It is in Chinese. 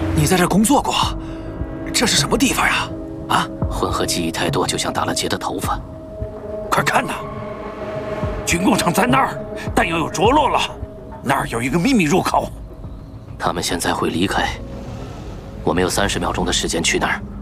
你在这工作过？这是什么地方呀？啊！ 混合记忆太多，就像打了结的头发。 快看呐！军工厂在那儿，弹药又着落了，那儿有一个秘密入口。 他们现在会离开，我们有30秒钟的时间去那儿。